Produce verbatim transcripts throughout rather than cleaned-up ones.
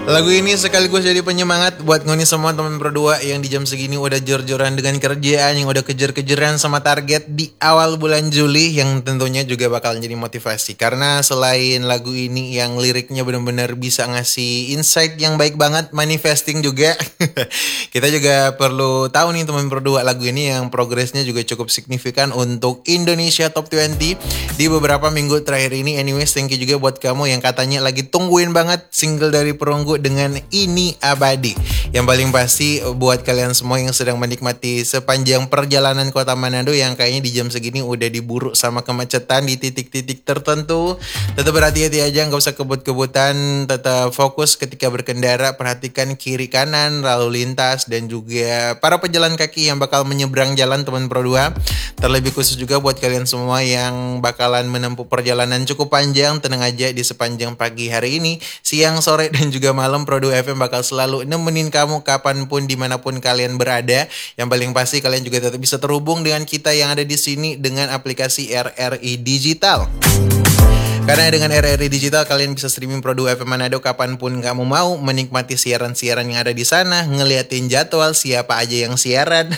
Lagu ini sekaligus jadi penyemangat buat ngoni semua teman berdua yang di jam segini udah jor-joran dengan kerjaan, yang udah kejar-kejaran sama target di awal bulan Juli, yang tentunya juga bakal jadi motivasi. Karena selain lagu ini yang liriknya benar-benar bisa ngasih insight yang baik banget, manifesting juga. Kita juga perlu tahu nih teman berdua, lagu ini yang progresnya juga cukup signifikan untuk Indonesia Top dua puluh di beberapa minggu terakhir ini. Anyways, thank you juga buat kamu yang katanya lagi tungguin banget single dari Perunggu dengan Ini Abadi. Yang paling pasti buat kalian semua yang sedang menikmati sepanjang perjalanan kota Manado yang kayaknya di jam segini udah diburu sama kemacetan di titik-titik tertentu, tetap berhati-hati aja, nggak usah kebut-kebutan, tetap fokus ketika berkendara, perhatikan kiri kanan, lalu lintas, dan juga para pejalan kaki yang bakal menyeberang jalan teman Pro dua. Terlebih khusus juga buat kalian semua yang bakalan menempuh perjalanan cukup panjang, tenang aja, di sepanjang pagi hari ini, siang, sore, dan juga malam Pro dua F M bakal selalu nemenin kamu kapanpun dimanapun kalian berada. Yang paling pasti kalian juga tetap bisa terhubung dengan kita yang ada di sini dengan aplikasi R R I Digital. Karena dengan R R I Digital kalian bisa streaming Pro dua F M Manado kapanpun kamu mau, menikmati siaran-siaran yang ada di sana, ngeliatin jadwal siapa aja yang siaran,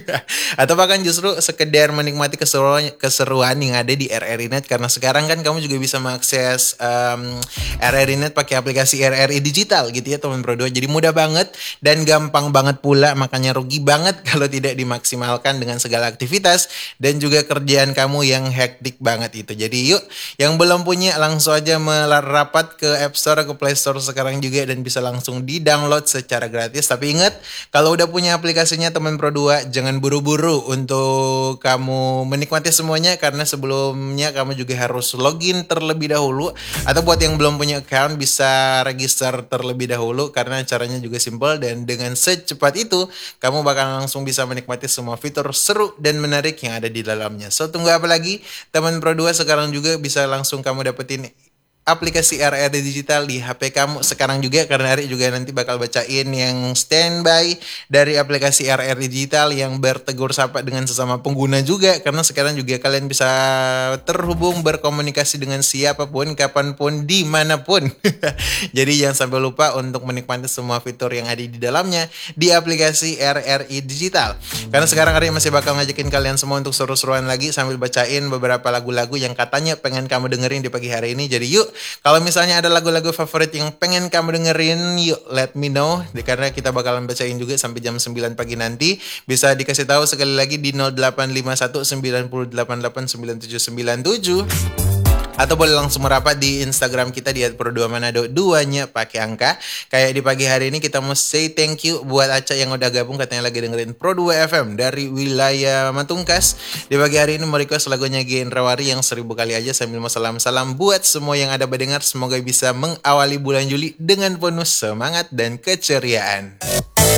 atau bahkan justru sekedar menikmati keseruan, keseruan yang ada di R R I Net. Karena sekarang kan kamu juga bisa mengakses um, R R I Net pakai aplikasi R R I Digital gitu ya teman Pro dua. Jadi mudah banget dan gampang banget pula, makanya rugi banget kalau tidak dimaksimalkan dengan segala aktivitas dan juga kerjaan kamu yang hektik banget itu. Jadi yuk, yang belum punya langsung aja merapat ke App Store, ke Play Store sekarang juga, dan bisa langsung di-download secara gratis. Tapi ingat, kalau udah punya aplikasinya teman Pro dua, jangan buru-buru untuk kamu menikmati semuanya, karena sebelumnya kamu juga harus login terlebih dahulu. Atau buat yang belum punya account bisa register terlebih dahulu, karena caranya juga simple, dan dengan secepat itu kamu bakal langsung bisa menikmati semua fitur seru dan menarik yang ada di dalamnya. So tunggu apa lagi teman Pro dua, sekarang juga bisa langsung kamu dapetin aplikasi R R I Digital di H P kamu sekarang juga, karena Ari juga nanti bakal bacain yang standby dari aplikasi R R I Digital yang bertegur sapa dengan sesama pengguna juga, karena sekarang juga kalian bisa terhubung, berkomunikasi dengan siapapun, kapanpun, dimanapun. Jadi jangan sampai lupa untuk menikmati semua fitur yang ada di dalamnya di aplikasi R R I Digital. Karena sekarang Ari masih bakal ngajakin kalian semua untuk seru-seruan lagi sambil bacain beberapa lagu-lagu yang katanya pengen kamu dengerin di pagi hari ini. Jadi yuk, kalau misalnya ada lagu-lagu favorit yang pengen kamu dengerin, yuk let me know. Karena kita bakalan bacain juga sampai jam sembilan pagi nanti. Bisa dikasih tahu sekali lagi di nol delapan lima satu sembilan delapan delapan sembilan tujuh sembilan tujuh. Atau boleh langsung merapat di Instagram kita di at pro dua manado, duanya pakai angka. Kayak di pagi hari ini kita mau say thank you buat Aca yang udah gabung, katanya lagi dengerin Pro dua F M dari wilayah Matungkas. Di pagi hari ini mau request lagunya Genre Wari yang seribu kali aja, sambil mau salam-salam buat semua yang ada mendengar. Semoga bisa mengawali bulan Juli dengan penuh semangat dan keceriaan.